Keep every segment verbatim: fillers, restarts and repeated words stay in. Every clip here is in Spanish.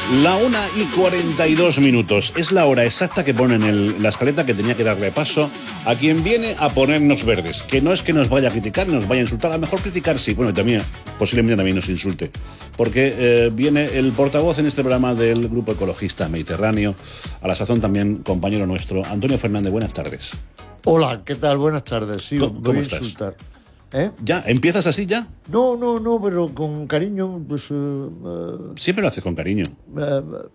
La una y cuarenta y dos minutos. Es la hora exacta que pone en el, la escaleta que tenía que darle paso a quien viene a ponernos verdes. Que no es que nos vaya a criticar, nos vaya a insultar. A lo mejor criticar sí. Bueno, también, posiblemente también nos insulte. Porque eh, viene el portavoz en este programa del Grupo Ecologista Mediterráneo. A la sazón también compañero nuestro, Antonio Fernández. Buenas tardes. Hola, ¿qué tal? Buenas tardes. Sí, ¿Cómo, voy cómo a estás? insultar. ¿Eh? ¿Ya? ¿Empiezas así ya? No, no, no, pero con cariño, pues... Uh, uh, Siempre lo haces con cariño. Uh,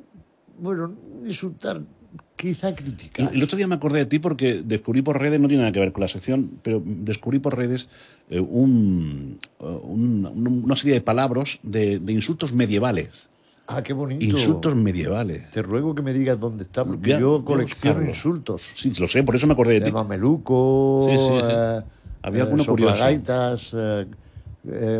bueno, insultar, quizá criticar. El, el otro día me acordé de ti porque descubrí por redes, no tiene nada que ver con la sección, pero descubrí por redes eh, un, un, un, una serie de palabras de, de insultos medievales. Ah, qué bonito. Insultos medievales. Te ruego que me digas dónde está, porque ya, yo colecciono insultos. Sí, lo sé, por eso me acordé de, de ti. Mameluco, sí, sí, sí. Eh, había eh, alguno curioso. Gaitas, eh, eh,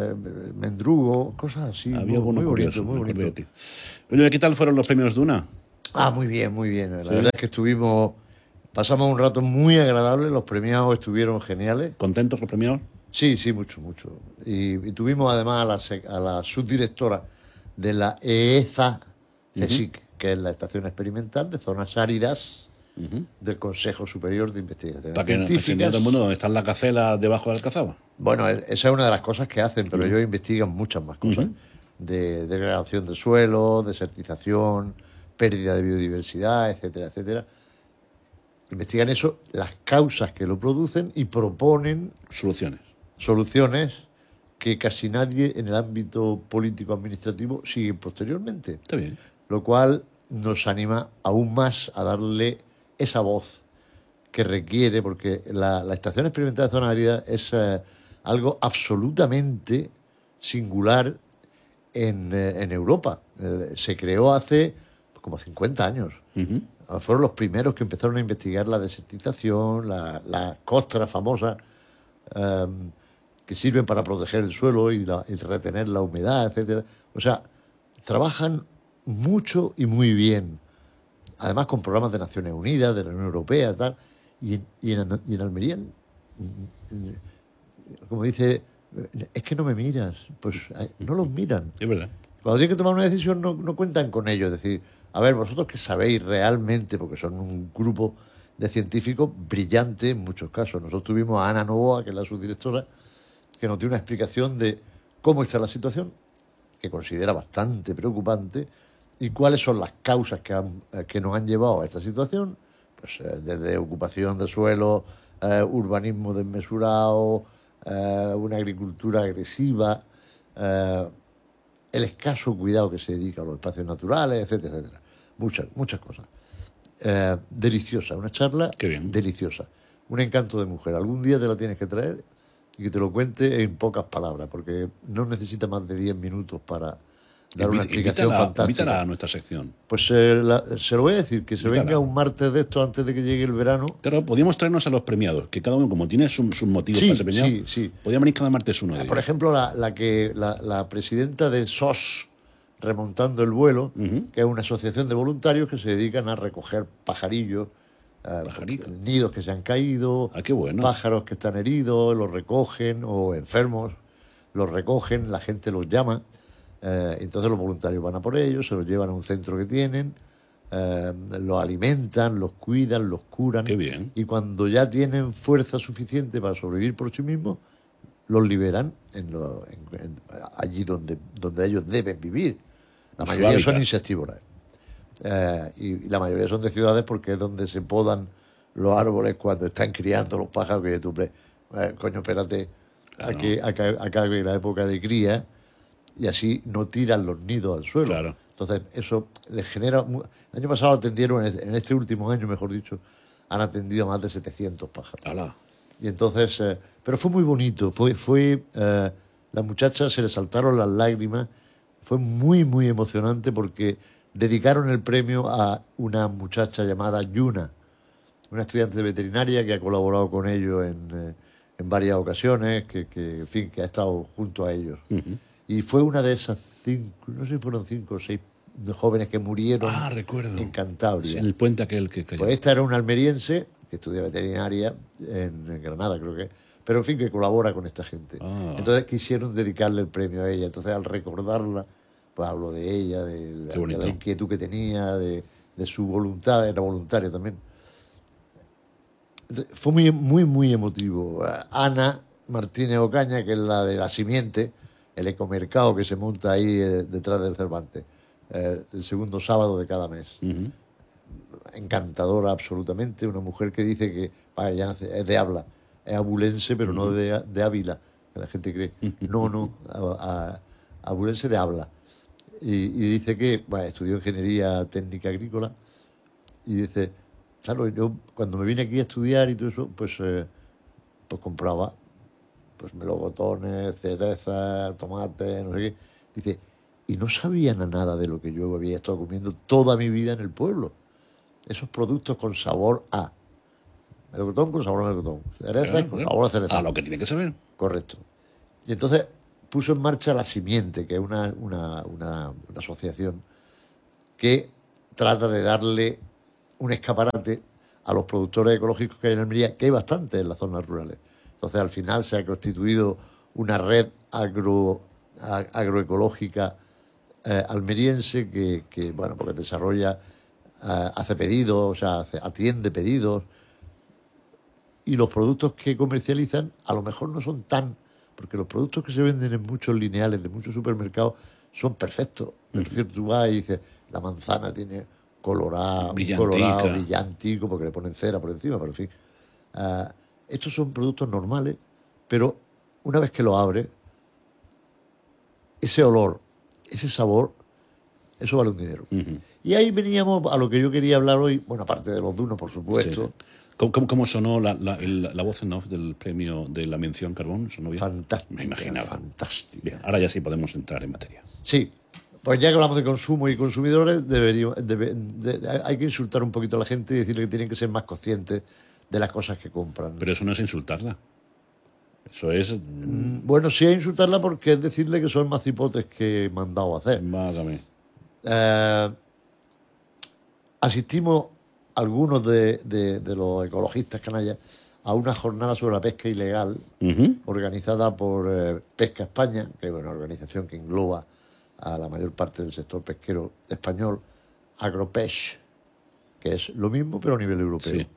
mendrugo, cosas así. Había muy, alguno muy curioso. bonito, muy bonito. De ti. Oye, ¿qué tal fueron los premios Duna? Ah, muy bien, muy bien. La ¿Sí? verdad es que estuvimos, pasamos un rato muy agradable, los premiados estuvieron geniales. ¿Contentos los premiados? Sí, sí, mucho, mucho. Y, y tuvimos además a la, a la subdirectora de la E E Z A, CSIC, uh-huh. que es la Estación Experimental de Zonas Áridas uh-huh. del Consejo Superior de Investigaciones Para que Científicas. todo el mundo dónde están las gacelas debajo de Alcazaba. Bueno, esa es una de las cosas que hacen, pero uh-huh. ellos investigan muchas más cosas. Uh-huh. De degradación del suelo, desertización, pérdida de biodiversidad, etcétera, etcétera. Investigan eso, las causas que lo producen y proponen soluciones. Soluciones que casi nadie en el ámbito político-administrativo sigue posteriormente. Está bien. Lo cual nos anima aún más a darle esa voz que requiere, porque la, la Estación Experimental de Zona Árida es eh, algo absolutamente singular en, eh, en Europa. Eh, se creó hace como cincuenta años. Uh-huh. Fueron los primeros que empezaron a investigar la desertización, la, la costra famosa, eh, que sirven para proteger el suelo y, la, y retener la humedad, etcétera. O sea, trabajan mucho y muy bien. Además, con programas de Naciones Unidas, de la Unión Europea, tal. Y, y, en, y en Almería, como dice, es que no me miras. Pues no los miran. Es verdad. Cuando tienen que tomar una decisión, no, no cuentan con ello. Es decir, a ver, vosotros que sabéis realmente, porque son un grupo de científicos brillante en muchos casos. Nosotros tuvimos a Ana Novoa, que es la subdirectora, que nos dio una explicación de cómo está la situación, que considera bastante preocupante, y cuáles son las causas que, han, que nos han llevado a esta situación, pues eh, desde ocupación de suelo, eh, urbanismo desmesurado, eh, una agricultura agresiva, eh, el escaso cuidado que se dedica a los espacios naturales, etcétera, etcétera. Muchas, muchas cosas. Eh, deliciosa, una charla deliciosa. Un encanto de mujer. Algún día te la tienes que traer y que te lo cuente en pocas palabras, porque no necesita más de diez minutos para dar una explicación invítala, fantástica. Invítala a nuestra sección. Pues eh, la, se lo voy a decir, que se invítala. venga un martes de esto antes de que llegue el verano. Claro, podríamos traernos a los premiados, que cada uno, como tiene sus, sus motivos sí, para ser premiado, sí, sí. podría venir cada martes uno de ellos. Por ejemplo, la, la, que, la, la presidenta de S O S, Remontando el Vuelo, uh-huh. que es una asociación de voluntarios que se dedican a recoger pajarillos, Eh, nidos que se han caído, ah, qué bueno. pájaros que están heridos, los recogen, o enfermos, los recogen, la gente los llama, eh, entonces los voluntarios van a por ellos, se los llevan a un centro que tienen, eh, los alimentan, los cuidan, los curan. Qué bien. Y cuando ya tienen fuerza suficiente para sobrevivir por sí mismos, los liberan en lo, en, en, allí donde, donde ellos deben vivir. La mayoría son insectívoras. Eh, y la mayoría son de ciudades porque es donde se podan los árboles cuando están criando los pájaros, que tú, eh, coño, espérate, claro. aquí acabe la época de cría y así no tiran los nidos al suelo. Claro. Entonces eso les genera... El año pasado atendieron, en este último año, mejor dicho, han atendido más de setecientos pájaros. Alá. Y entonces, eh, pero fue muy bonito, fue, fue eh, la muchacha se le saltaron las lágrimas, fue muy, muy emocionante porque dedicaron el premio a una muchacha llamada Yuna, una estudiante de veterinaria que ha colaborado con ellos en, eh, en varias ocasiones, que, que, en fin, que ha estado junto a ellos. Uh-huh. Y fue una de esas cinco, no sé si fueron cinco o seis jóvenes que murieron ah, recuerdo. en Cantabria. Sí, en el puente aquel que cayó. Pues esta era una almeriense que estudia veterinaria en, en Granada, creo que, pero en fin, que colabora con esta gente. Ah. Entonces quisieron dedicarle el premio a ella. Entonces, al recordarla, pues hablo de ella, de, de, Qué bonito. de la inquietud que tenía, de, de su voluntad, era voluntaria también. Entonces, fue muy, muy, muy emotivo. Ana Martínez Ocaña, que es la de la simiente, el ecomercado que se monta ahí eh, detrás del Cervantes, eh, el segundo sábado de cada mes. Uh-huh. Encantadora absolutamente, una mujer que dice que vaya, ya nace, es de habla, es abulense, pero uh-huh. no de, de Ávila, que la gente cree. No, no, a, a, abulense de habla. Y, y dice que bueno, estudió ingeniería técnica agrícola y dice, claro, yo cuando me vine aquí a estudiar y todo eso, pues, eh, pues compraba pues melocotones, cerezas, tomates, no sé qué. Dice, y no sabían a nada de lo que yo había estado comiendo toda mi vida en el pueblo. Esos productos con sabor a melocotón con sabor a melocotón, cerezas claro, con claro. sabor a cereza. A lo que tiene que saber. Correcto. Y entonces puso en marcha La Simiente, que es una, una, una, una asociación que trata de darle un escaparate a los productores ecológicos que hay en Almería, que hay bastantes en las zonas rurales. Entonces, al final se ha constituido una red agro, agroecológica eh, almeriense que, que, bueno, porque desarrolla, eh, hace pedidos, o sea, hace, atiende pedidos, y los productos que comercializan a lo mejor no son tan... Porque los productos que se venden en muchos lineales, de muchos supermercados, son perfectos. Uh-huh. Es decir, tú vas y dices, la manzana tiene colorado, colorado, brillantico, porque le ponen cera por encima, pero en fin. Uh, estos son productos normales, pero una vez que lo abres, ese olor, ese sabor, eso vale un dinero. Uh-huh. Y ahí veníamos a lo que yo quería hablar hoy, bueno, aparte de los dunos, por supuesto. Sí. ¿Cómo, cómo, cómo sonó la, la, el, la voz en off del premio de la mención Carbón? ¿Sonó bien? Fantástica. Me imaginaba. Fantástica. Bien, ahora ya sí podemos entrar en materia. Sí. Pues ya que hablamos de consumo y consumidores, deberíamos, debe, de, de, hay que insultar un poquito a la gente y decirle que tienen que ser más conscientes de las cosas que compran. Pero eso no es insultarla. Eso es... Mm, bueno, sí es insultarla porque es decirle que son más cipotes que mandado a hacer. Mágame. Eh, asistimos algunos de, de, de los ecologistas canallas a una jornada sobre la pesca ilegal uh-huh. organizada por eh, Pesca España, que es una organización que engloba a la mayor parte del sector pesquero español, Agropech, que es lo mismo pero a nivel europeo. Sí.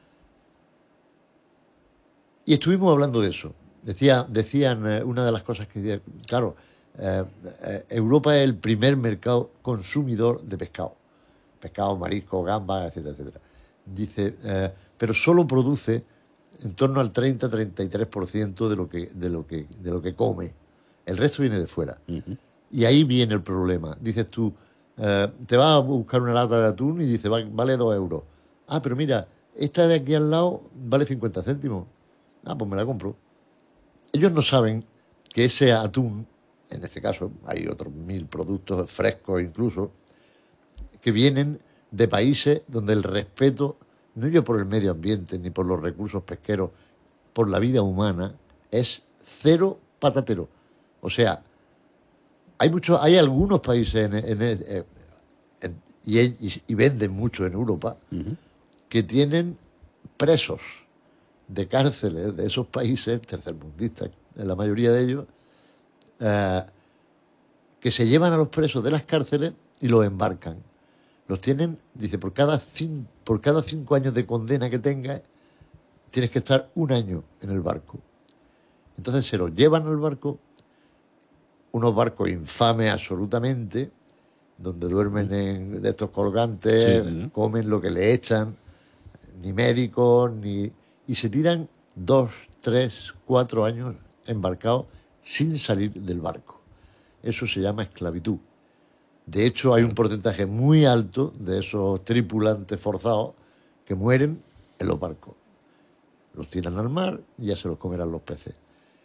Y estuvimos hablando de eso. Decía, decían, eh, una de las cosas que decían, claro, eh, eh, Europa es el primer mercado consumidor de pescado. Pescado, marisco, gambas, etcétera, etcétera. Dice, eh, pero solo produce en torno al treinta a treinta y tres por ciento de lo que, de lo que, de lo que come. El resto viene de fuera. Uh-huh. Y ahí viene el problema. Dices tú, eh, te vas a buscar una lata de atún y dices, vale dos euros. Ah, pero mira, esta de aquí al lado vale cincuenta céntimos. Ah, pues me la compro. Ellos no saben que ese atún, en este caso hay otros mil productos frescos incluso, que vienen de países donde el respeto, no ya por el medio ambiente ni por los recursos pesqueros, por la vida humana, es cero patatero. O sea, hay muchos, hay algunos países en, en, en, en, y, y, y venden mucho en Europa uh-huh. que tienen presos de cárceles de esos países tercermundistas, en la mayoría de ellos, eh, que se llevan a los presos de las cárceles y los embarcan. Los tienen, dice, por cada, cinco, por cada cinco años de condena que tengas, tienes que estar un año en el barco. Entonces se los llevan al barco, unos barcos infames absolutamente, donde duermen en, de estos colgantes, sí, sí, sí. comen lo que le echan, ni médicos, ni... y se tiran dos, tres, cuatro años embarcados sin salir del barco. Eso se llama esclavitud. De hecho, hay un porcentaje muy alto de esos tripulantes forzados que mueren en los barcos. Los tiran al mar y ya se los comerán los peces.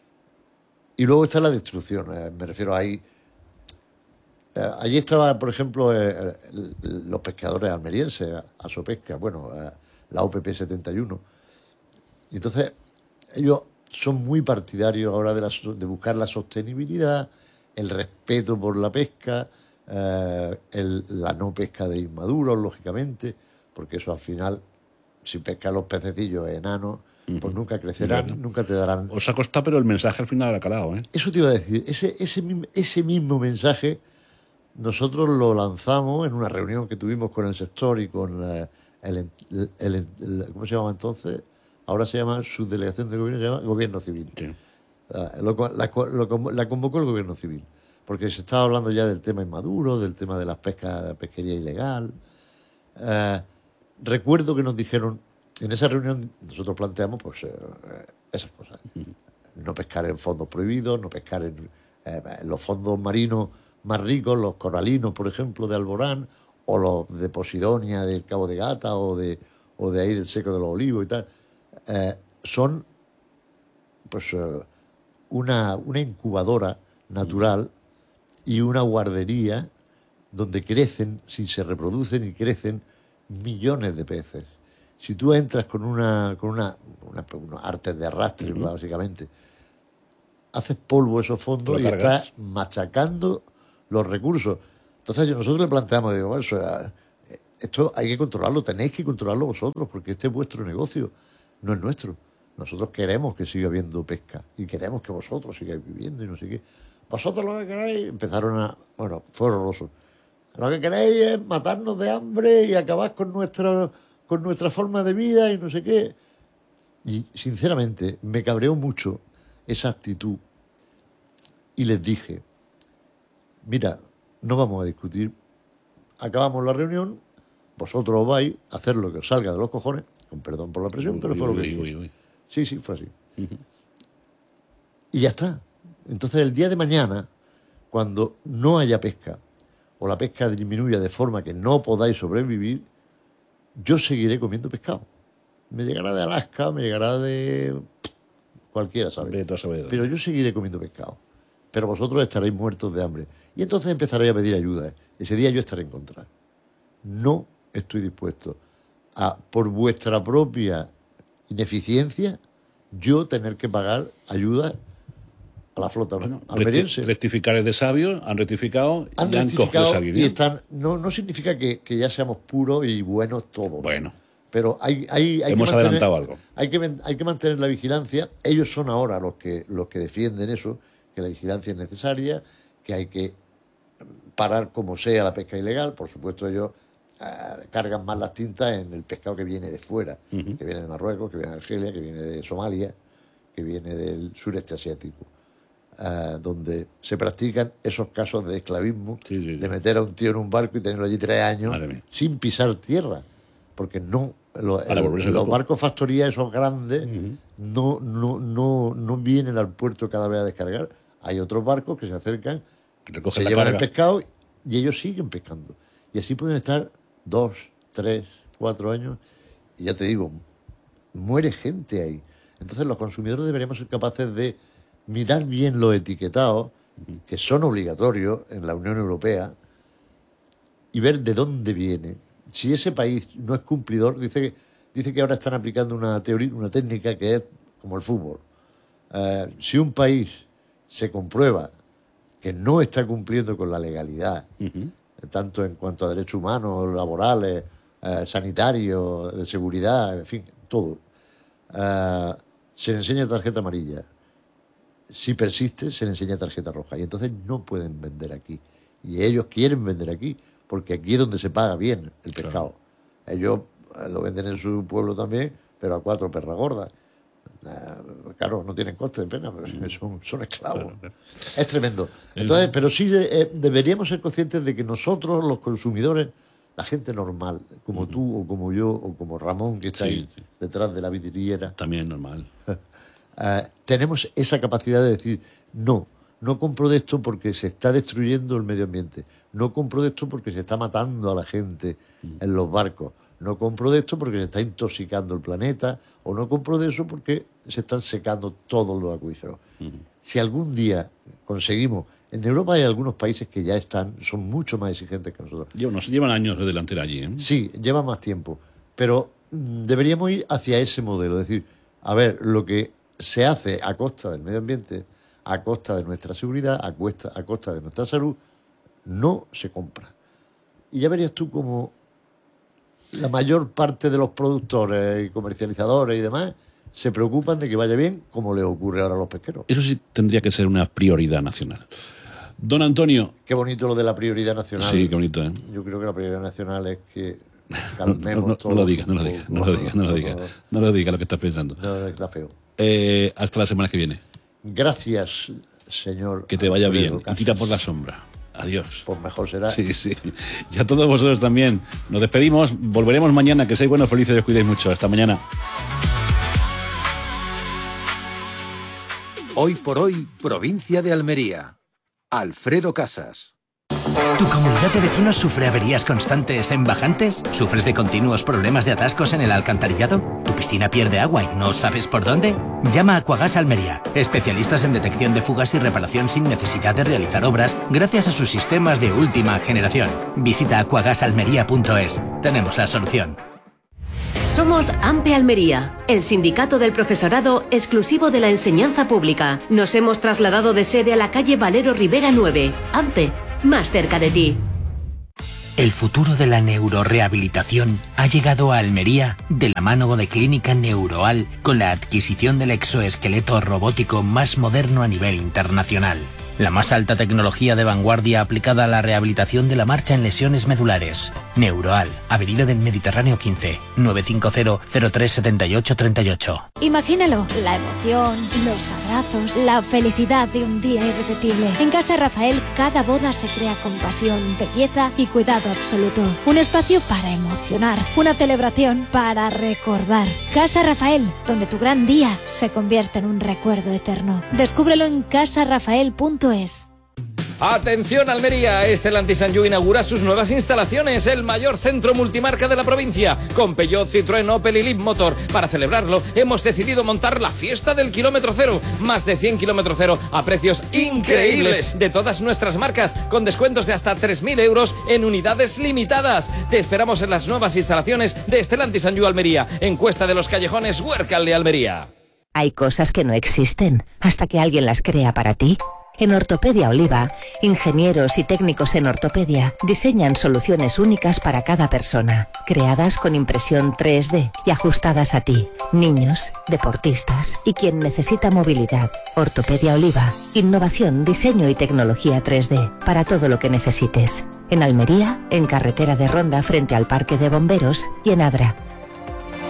Y luego está la destrucción. Eh, me refiero ahí... Eh, allí estaba, por ejemplo, eh, los pescadores almerienses, Asopesca, bueno, eh, la O P P setenta y uno. Y entonces, ellos son muy partidarios ahora de, la, de buscar la sostenibilidad, el respeto por la pesca, eh, el, la no pesca de inmaduros, lógicamente, porque eso al final, si pescan los pececillos enanos, uh-huh. pues nunca crecerán, bueno. nunca te darán... Os ha costado, pero el mensaje al final ha calado, ¿eh? Eso te iba a decir, ese, ese, ese mismo mensaje nosotros lo lanzamos en una reunión que tuvimos con el sector y con la, el, el, el, el- ¿cómo se llama entonces? Ahora se llama subdelegación de gobierno, se llama gobierno civil. Sí. Ah, Lo, co- la, co- lo convo- la convocó el gobierno civil, porque se estaba hablando ya del tema inmaduro, del tema de las pescas, la pesquería ilegal. Eh, recuerdo que nos dijeron, en esa reunión nosotros planteamos pues eh, esas cosas. No pescar en fondos prohibidos, no pescar en, eh, en los fondos marinos más ricos, los coralinos, por ejemplo, de Alborán, o los de Posidonia, del Cabo de Gata, o de, o de ahí del Seco de los Olivos y tal. Eh, son pues eh, una, una incubadora natural y una guardería donde crecen, si se reproducen y crecen, millones de peces. Si tú entras con una con una, una- unos artes de arrastre, Ujú. básicamente, haces polvo esos fondos Lo y cargas. estás machacando los recursos. Entonces nosotros le planteamos, digo, bueno, eso, eh, esto hay que controlarlo, tenéis que controlarlo vosotros, porque este es vuestro negocio, no es nuestro. Nosotros queremos que siga habiendo pesca y queremos que vosotros sigáis viviendo y no sé qué. Vosotros lo que queréis, empezaron a... Bueno, fue horroroso. Lo que queréis es matarnos de hambre y acabar con nuestra, con nuestra forma de vida y no sé qué. Y sinceramente me cabreó mucho esa actitud y les dije, mira, no vamos a discutir, acabamos la reunión, vosotros os vais a hacer lo que os salga de los cojones, con perdón por la presión, pero fue lo que Uy, dije. uy, uy. Sí, sí, fue así. Y ya está. Entonces el día de mañana, cuando no haya pesca o la pesca disminuya de forma que no podáis sobrevivir, yo seguiré comiendo pescado. Me llegará de Alaska, me llegará de cualquiera, ¿sabes? Vete a saber. Pero yo seguiré comiendo pescado. Pero vosotros estaréis muertos de hambre. Y entonces empezaréis a pedir ayuda. Ese día yo estaré en contra. No estoy dispuesto a, por vuestra propia ineficiencia, yo tener que pagar ayuda a la flota Bueno, almeriense. recti- rectificar es de sabio, han rectificado Han y han cogido rectificado esa y guinea. están... No, no significa que, que ya seamos puros y buenos todos. Bueno, Pero hay, hay, hay hemos que mantener, adelantado algo. Hay que, men- hay que mantener la vigilancia. Ellos son ahora los que, los que defienden eso, que la vigilancia es necesaria, que hay que parar como sea la pesca ilegal. Por supuesto, ellos eh, cargan más las tintas en el pescado que viene de fuera, Ujú. que viene de Marruecos, que viene de Argelia, que viene de Somalia, que viene del sureste asiático, eh, donde se practican esos casos de esclavismo, Sí, sí, sí. de meter a un tío en un barco y tenerlo allí tres años Madre mía. sin pisar tierra, porque no lo- Para el- volverse los loco. barcos factoría esos grandes Ujú. no, no, no, no vienen al puerto cada vez a descargar. Hay otros barcos que se acercan, Recogen se la llevan el carga. pescado y ellos siguen pescando. Y así pueden estar dos, tres, cuatro años. Y ya te digo, muere gente ahí. Entonces los consumidores deberíamos ser capaces de mirar bien los etiquetados, que son obligatorios en la Unión Europea, y ver de dónde viene. Si ese país no es cumplidor, dice que, dice que ahora están aplicando una teoría, una técnica que es como el fútbol. Eh, si un país se comprueba que no está cumpliendo con la legalidad, Ujú. tanto en cuanto a derechos humanos, laborales, eh, sanitarios, de seguridad, en fin, todo, eh, se le enseña tarjeta amarilla. Si persiste, se le enseña tarjeta roja. Y entonces no pueden vender aquí. Y ellos quieren vender aquí, porque aquí es donde se paga bien el pescado. Ellos eh, lo venden en su pueblo también, pero a cuatro perras gordas. Eh, claro, no tienen coste de pena, pero son, son esclavos. Claro, claro. Es tremendo. Entonces, pero sí de- eh, deberíamos ser conscientes de que nosotros, los consumidores, la gente normal, como tú o como yo o como Ramón, que está Sí, ahí sí. detrás de la vidriera, También es normal. eh, tenemos esa capacidad de decir, no, no compro de esto porque se está destruyendo el medio ambiente, no compro de esto porque se está matando a la gente en los barcos, no compro de esto porque se está intoxicando el planeta, o no compro de eso porque se están secando todos los acuíferos. Si algún día conseguimos, en Europa hay algunos países que ya están, son mucho más exigentes que nosotros. Llevan, nos llevan años de delantera allí, ¿eh? Sí, lleva más tiempo, pero mm, deberíamos ir hacia ese modelo, es decir, a ver, lo que se hace a costa del medio ambiente, a costa de nuestra seguridad, a costa, a costa de nuestra salud, no se compra. Y ya verías tú como la mayor parte de los productores y comercializadores y demás se preocupan de que vaya bien, como les ocurre ahora a los pesqueros. Eso sí tendría que ser una prioridad nacional. Don Antonio. Qué bonito lo de la prioridad nacional. Sí, qué bonito, ¿eh? Yo creo que la prioridad nacional es que calmemos no, no, todo. No lo digas, no lo digas, no lo digas, no lo digas. No lo digas lo que estás pensando. No, está feo. Eh, hasta la semana que viene. Gracias, señor. Que te vaya Alfredo bien. Casas. Y tira por la sombra. Adiós. Pues mejor será. Sí, sí. Y a todos vosotros también. Nos despedimos. Volveremos mañana. Que seáis buenos, felices y os cuidéis mucho. Hasta mañana. Hoy por hoy, provincia de Almería. Alfredo Casas. ¿Tu comunidad de vecinos sufre averías constantes en bajantes? ¿Sufres de continuos problemas de atascos en el alcantarillado? ¿Tu piscina pierde agua y no sabes por dónde? Llama a Aquagas Almería, especialistas en detección de fugas y reparación sin necesidad de realizar obras gracias a sus sistemas de última generación. Visita aquagas almería punto es. Tenemos la solución. Somos AMPE Almería, el sindicato del profesorado exclusivo de la enseñanza pública. Nos hemos trasladado de sede a la calle Valero Rivera nueve. AMPE, más cerca de ti. El futuro de la neurorehabilitación ha llegado a Almería de la mano de Clínica Neuroal con la adquisición del exoesqueleto robótico más moderno a nivel internacional. La más alta tecnología de vanguardia aplicada a la rehabilitación de la marcha en lesiones medulares. Neuroal, Avenida del Mediterráneo quince, nueve cinco cero, cero tres siete ocho tres ocho. Imagínalo, la emoción, los abrazos, la felicidad de un día irrepetible. En Casa Rafael, cada boda se crea con pasión, belleza y cuidado absoluto. Un espacio para emocionar, una celebración para recordar. Casa Rafael, donde tu gran día se convierte en un recuerdo eterno. Descúbrelo en casa rafael punto es. Atención Almería, Stellantis and You inaugura sus nuevas instalaciones, el mayor centro multimarca de la provincia, con Peugeot, Citroën, Opel y Leapmotor. Para celebrarlo, hemos decidido montar la fiesta del kilómetro cero, más de cien kilómetros cero a precios increíbles de todas nuestras marcas, con descuentos de hasta tres mil euros en unidades limitadas. Te esperamos en las nuevas instalaciones de Stellantis and You Almería, en Cuesta de los Callejones, Huércal de Almería. Hay cosas que no existen hasta que alguien las crea para ti. En Ortopedia Oliva, ingenieros y técnicos en ortopedia diseñan soluciones únicas para cada persona, creadas con impresión tres D y ajustadas a ti, niños, deportistas y quien necesita movilidad. Ortopedia Oliva, innovación, diseño y tecnología tres D para todo lo que necesites. En Almería, en carretera de Ronda frente al Parque de Bomberos y en Adra.